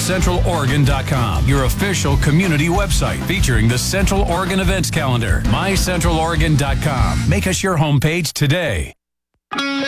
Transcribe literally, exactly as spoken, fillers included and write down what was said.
Central Oregon dot com, your official community website featuring the Central Oregon events calendar. My Central Oregon dot com. Make us your homepage today.